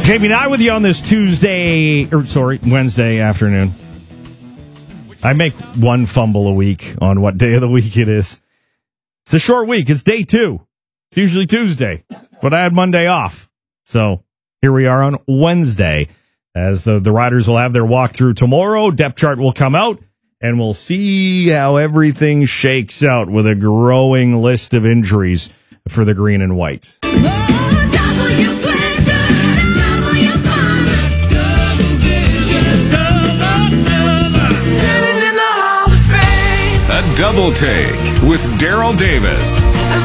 Jamie and I with you on this Wednesday afternoon. I make one fumble a week on what day of the week it is. It's a short week. It's day 2. It's usually Tuesday, but I had Monday off. So here we are on Wednesday as the Riders will have their walkthrough tomorrow. Depth chart will come out and we'll see how everything shakes out with a growing list of injuries for the green and white. A double take with Daryl Davis.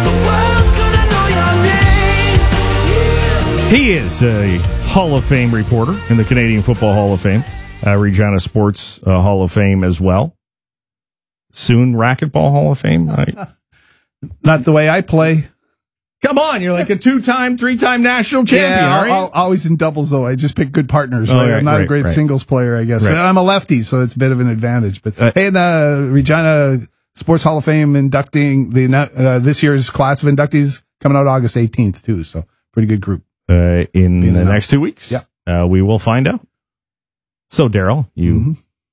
He is a Hall of Fame reporter in the Canadian Football Hall of Fame, Regina Sports Hall of Fame as well. Soon Racquetball Hall of Fame. Not the way I play. Come on, you're like a 2-time, 3-time national champion, yeah, always in doubles, though. I just pick good partners. Right? I'm not a great singles player, I guess. Right. I'm a lefty, so it's a bit of an advantage. But hey, the Regina Sports Hall of Fame inducting this year's class of inductees coming out August 18th, too. So pretty good group. In the next 2 weeks, we will find out. So, Daryl, you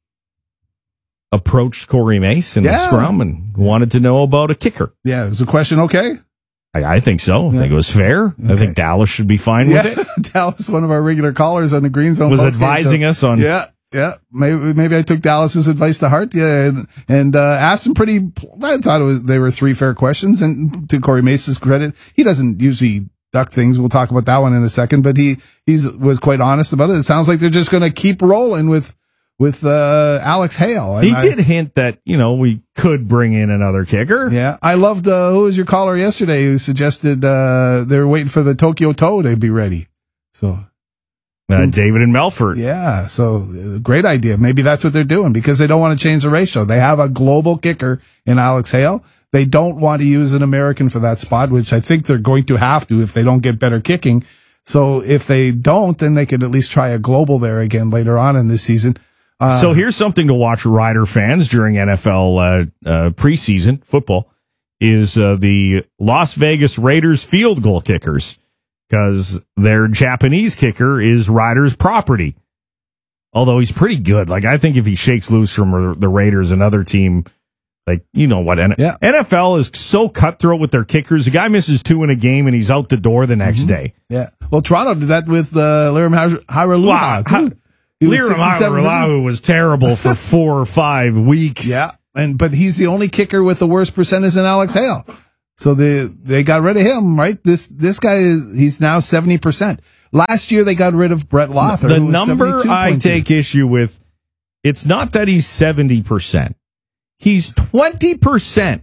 approached Corey Mace in the scrum and wanted to know about a kicker. Yeah, is the question okay? I think so. I think it was fair. Okay. I think Dallas should be fine with it. Dallas, one of our regular callers on the Green Zone, was advising us on. Yeah. Maybe I took Dallas's advice to heart. Yeah, and asked him pretty. I thought they were 3 fair questions. And to Corey Mace's credit, he doesn't usually duck things. We'll talk about that one in a second. But he was quite honest about it. It sounds like they're just going to keep rolling with Alex Hale. And he did hint that, we could bring in another kicker. Yeah. I loved, who was your caller yesterday who suggested, they're waiting for the Tokyo Toe to be ready. So. David and Melford. Yeah. So great idea. Maybe that's what they're doing because they don't want to change the ratio. They have a global kicker in Alex Hale. They don't want to use an American for that spot, which I think they're going to have to if they don't get better kicking. So if they don't, then they could at least try a global there again later on in this season. So here's something to watch, Rider fans, during NFL preseason football, is the Las Vegas Raiders field goal kickers, because their Japanese kicker is Riders' property. Although he's pretty good. Like, I think if he shakes loose from the Raiders, another team, like, you know what, NFL is so cutthroat with their kickers. The guy misses 2 in a game and he's out the door the next day. Yeah. Well, Toronto did that with Liram Hajrullahu, too. Liram Hajrullahu was terrible for 4 or 5 weeks. Yeah, but he's the only kicker with the worst percentage than Alex Hale. So they got rid of him, right? This guy he's now 70%. Last year they got rid of Brett Lothar. The number I take issue with, it's not that he's 70%. He's 20%.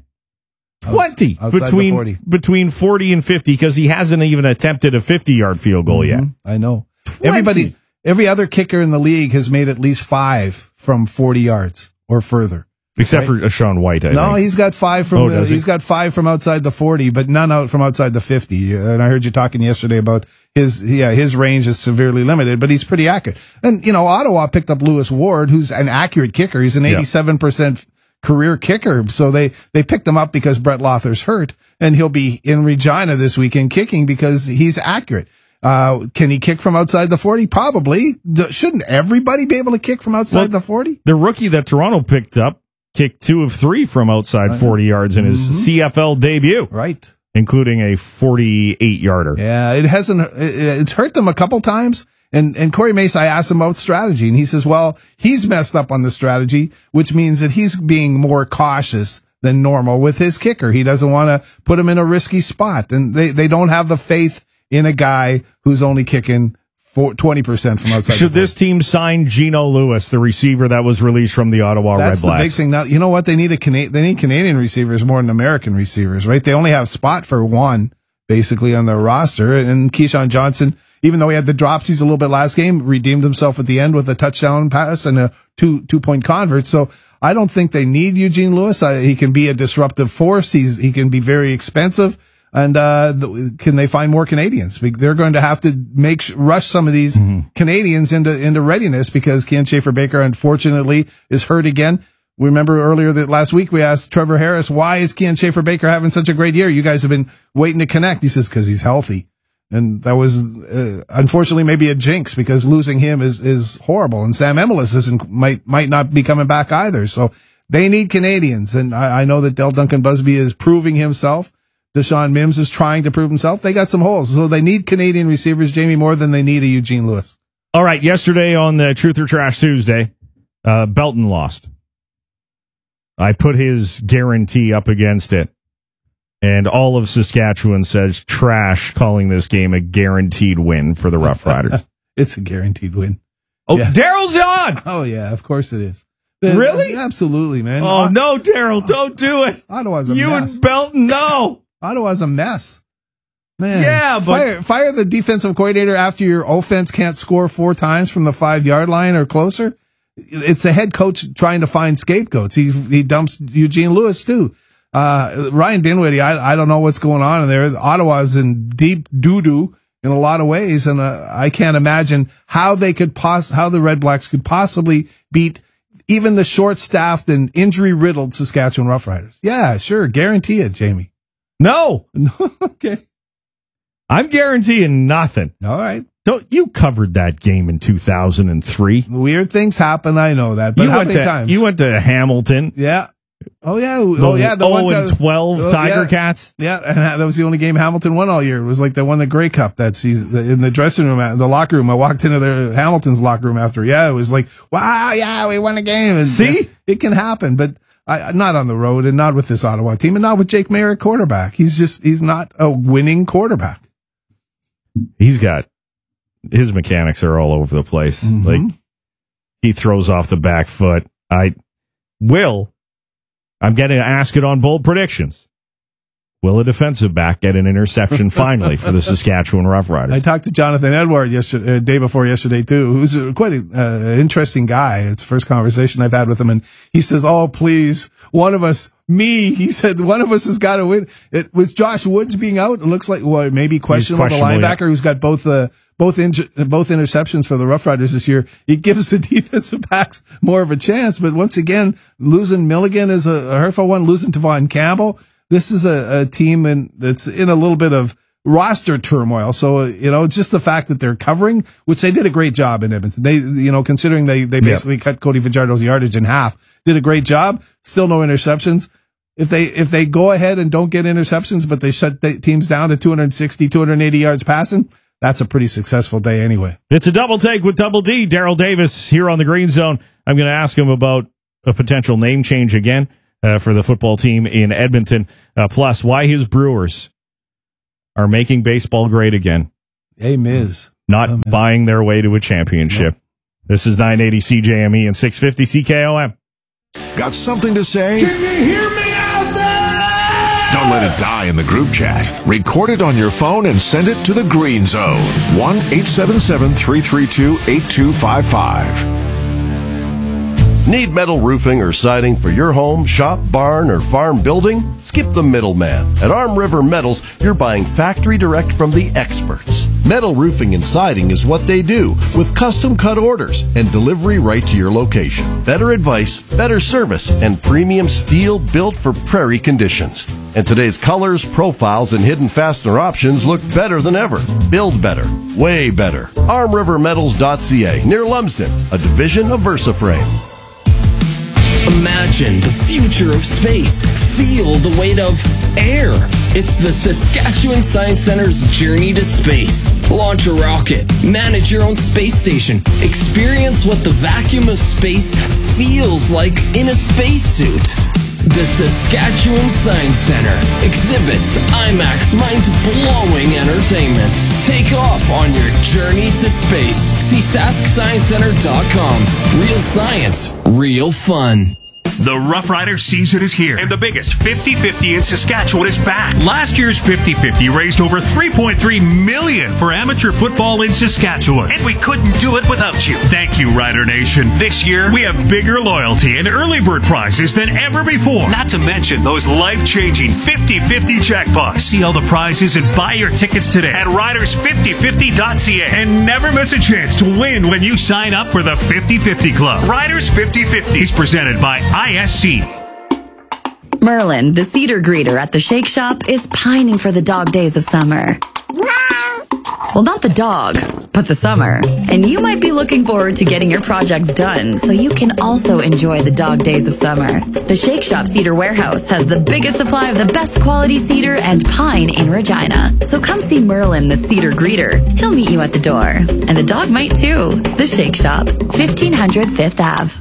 20 between 40 and 50 because he hasn't even attempted a 50-yard field goal yet. I know. 20. Every other kicker in the league has made at least 5 from 40 yards or further. Except for Sean White, I think. He's got 5 from he's got 5 from outside the 40, but none out from outside the 50. And I heard you talking yesterday about his range is severely limited, but he's pretty accurate. And Ottawa picked up Lewis Ward, who's an accurate kicker. He's an 87% career kicker. So they picked him up because Brett Lothar's hurt, and he'll be in Regina this weekend kicking because he's accurate. Can he kick from outside the 40? Probably. Shouldn't everybody be able to kick from outside the 40? The rookie that Toronto picked up kicked 2 of 3 from outside 40 yards in his CFL debut. Right. Including a 48-yarder. Yeah, it's hurt them a couple times. And Corey Mace, I asked him about strategy, and he says, well, he's messed up on the strategy, which means that he's being more cautious than normal with his kicker. He doesn't want to put him in a risky spot. And they don't have the faith in a guy who's only kicking 20% from outside. Should this team sign Geno Lewis, the receiver that was released from the Ottawa Red Blacks? That's the big thing. Now, you know what? They need Canadian receivers more than American receivers, right? They only have spot for 1, basically, on their roster. And Keyshawn Johnson, even though he had the dropsies a little bit last game, redeemed himself at the end with a touchdown pass and a two-point convert. So I don't think they need Eugene Lewis. He can be a disruptive force. He can be very expensive. And can they find more Canadians? They're going to have to rush some of these Canadians into readiness because Ken Schaefer-Baker, unfortunately, is hurt again. We remember earlier that last week we asked Trevor Harris, why is Ken Schaefer-Baker having such a great year? You guys have been waiting to connect. He says, because he's healthy. And that was, unfortunately, maybe a jinx because losing him is horrible. And Sam Emilus might not be coming back either. So they need Canadians. And I know that Del Duncan Busby is proving himself. Deshaun Mims is trying to prove himself. They got some holes. So they need Canadian receivers, Jamie, more than they need a Eugene Lewis. All right. Yesterday on the Truth or Trash Tuesday, Belton lost. I put his guarantee up against it. And all of Saskatchewan says trash, calling this game a guaranteed win for the Rough Riders. It's a guaranteed win. Oh, yeah. Daryl's on! Oh, yeah, of course it is. Really? Absolutely, man. Oh, no, Daryl, don't do it. Ottawa's a you mess. And Belton, no. Ottawa's a mess. Man. Yeah, but fire the defensive coordinator after your offense can't score 4 times from the 5-yard line or closer. It's a head coach trying to find scapegoats. He dumps Eugene Lewis, too. Ryan Dinwiddie, I don't know what's going on in there. Ottawa's in deep doo-doo in a lot of ways, and I can't imagine how how the Red Blacks could possibly beat even the short-staffed and injury-riddled Saskatchewan Roughriders. Yeah, sure, guarantee it, Jamie. No. Okay. I'm guaranteeing nothing. All right. You covered that game in 2003. Weird things happen, I know that, but how many times? You went to Hamilton. Yeah. Oh, yeah. The 0-12 Tiger yeah. Cats. Yeah, and that was the only game Hamilton won all year. It was like they won the Grey Cup that season in the dressing room, the locker room. I walked into Hamilton's locker room after. Yeah, it was like, wow, yeah, we won a game. And see? It can happen, but not on the road and not with this Ottawa team and not with Jake Mayer at quarterback. He's not a winning quarterback. His mechanics are all over the place. Mm-hmm. Like, he throws off the back foot. I'm going to ask it on bold predictions. Will a defensive back get an interception finally for the Saskatchewan Roughriders? I talked to Jonathan Edward day before yesterday too, who's quite an interesting guy. It's the first conversation I've had with him, and he says, "Oh, please, one of us, me," he said, "one of us has got to win." With Josh Woods being out, it looks like maybe questionable. The linebacker who's got both interceptions for the Roughriders this year. He gives the defensive backs more of a chance, but once again, losing Milligan is a hurtful one. Losing Tavon Campbell. This is a team that's in a little bit of roster turmoil. So, just the fact that they're covering, which they did a great job in Edmonton. They, considering they basically cut Cody Fajardo's yardage in half, did a great job. Still no interceptions. If they go ahead and don't get interceptions, but they shut teams down to 260, 280 yards passing, that's a pretty successful day anyway. It's a double take with Double D. Daryl Davis here on the Green Zone. I'm going to ask him about a potential name change again. For the football team in Edmonton, plus why his Brewers are making baseball great again. Hey, Miz. Not buying their way to a championship. No. This is 980 CJME and 650 CKOM. Got something to say? Can you hear me out there? Don't let it die in the group chat. Record it on your phone and send it to the Green Zone. 1-877-332-8255. Need metal roofing or siding for your home, shop, barn, or farm building? Skip the middleman. At Arm River Metals, you're buying factory direct from the experts. Metal roofing and siding is what they do, with custom cut orders and delivery right to your location. Better advice, better service, and premium steel built for prairie conditions. And today's colors, profiles, and hidden fastener options look better than ever. Build better. Way better. ArmRiverMetals.ca, near Lumsden, a division of VersaFrame. Imagine the future of space. Feel the weight of air. It's the Saskatchewan Science Center's journey to space. Launch a rocket. Manage your own space station. Experience what the vacuum of space feels like in a spacesuit. The Saskatchewan Science Center exhibits IMAX mind-blowing entertainment. Take off on your journey to space. See SaskScienceCenter.com. Real science, real fun. The Rough Rider season is here, and the biggest 50-50 in Saskatchewan is back. Last year's 50-50 raised over $3.3 million for amateur football in Saskatchewan, and we couldn't do it without you. Thank you, Rider Nation. This year, we have bigger loyalty and early bird prizes than ever before. Not to mention those life-changing 50-50 jackpots. See all the prizes and buy your tickets today at riders5050.ca, and never miss a chance to win when you sign up for the 50-50 Club. Riders 50-50 is presented by ISC. Merlin, the cedar greeter at the Shake Shop, is pining for the dog days of summer. Well, not the dog, but the summer. And you might be looking forward to getting your projects done so you can also enjoy the dog days of summer. The Shake Shop Cedar Warehouse has the biggest supply of the best quality cedar and pine in Regina. So come see Merlin, the cedar greeter. He'll meet you at the door. And the dog might too. The Shake Shop, 1500 5th Ave.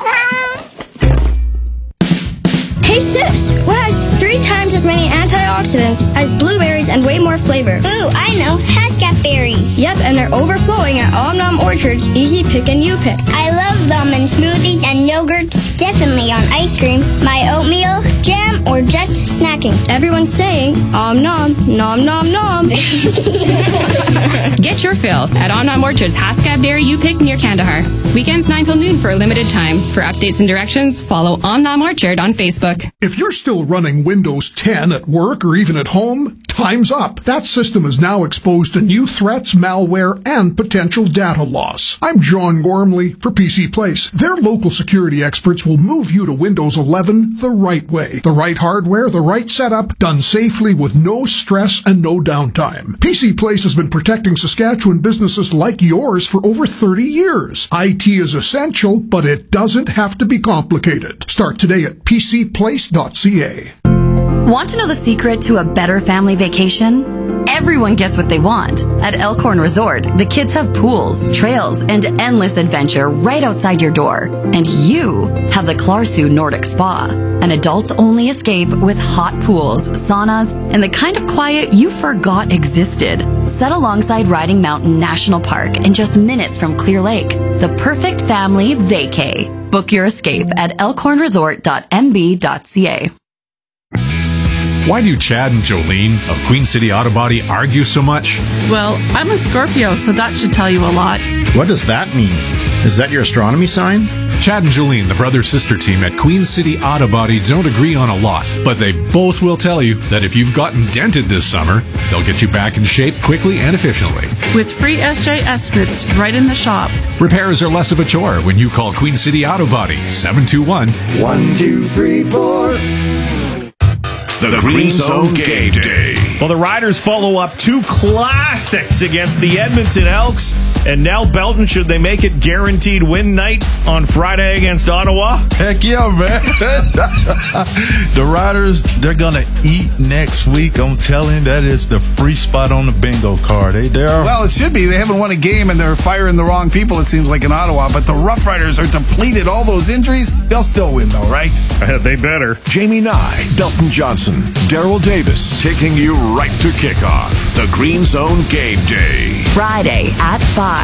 Hey sis, what has 3 times as many antioxidants as blueberries and way more flavor? Ooh, I know, Haskell berries. Yep, and they're overflowing at Om Nom Orchard's Easy Pick and You Pick. I love them in smoothies and yogurts, definitely on ice cream, my oatmeal, jam, or just snacking. Everyone's saying, Om Nom, nom nom nom. Get your fill at Om Nom Orchard's Haskell Berry You Pick near Kandahar. Weekends 9 till noon for a limited time. For updates and directions, follow Om Nom Orchard on Facebook. If you're still running Windows 10 at work or even at home, time's up. That system is now exposed to new threats, malware, and potential data loss. I'm John Gormley for PC Place. Their local security experts will move you to Windows 11 the right way. The right hardware, the right setup, done safely with no stress and no downtime. PC Place has been protecting Saskatchewan businesses like yours for over 30 years. IT is essential, but it doesn't have to be complicated. Start today at pcplace.ca. Want to know the secret to a better family vacation? Everyone gets what they want. At Elkhorn Resort, the kids have pools, trails, and endless adventure right outside your door. And you have the Clarsu Nordic Spa, an adults-only escape with hot pools, saunas, and the kind of quiet you forgot existed. Set alongside Riding Mountain National Park and just minutes from Clear Lake. The perfect family vacay. Book your escape at elkhornresort.mb.ca. Why do Chad and Jolene of Queen City Auto Body argue so much? Well, I'm a Scorpio, so that should tell you a lot. What does that mean? Is that your astronomy sign? Chad and Jolene, the brother-sister team at Queen City Auto Body, don't agree on a lot, but they both will tell you that if you've gotten dented this summer, they'll get you back in shape quickly and efficiently. With free SJ estimates right in the shop. Repairs are less of a chore when you call Queen City Auto Body, 721-1234. The Green Zone Game Day. Well, the Riders follow up 2 classics against the Edmonton Elks. And now Belton, should they make it guaranteed win night on Friday against Ottawa? Heck yeah, man. The Riders, they're going to eat next week. I'm telling you, that is the free spot on the bingo card. Well, it should be. They haven't won a game, and they're firing the wrong people, it seems like, in Ottawa. But the Rough Riders are depleted. All those injuries, they'll still win, though, right? They better. Jamie Nye, Belton Johnson, Daryl Davis, taking you right to kickoff. The Green Zone Game Day. Friday at 5.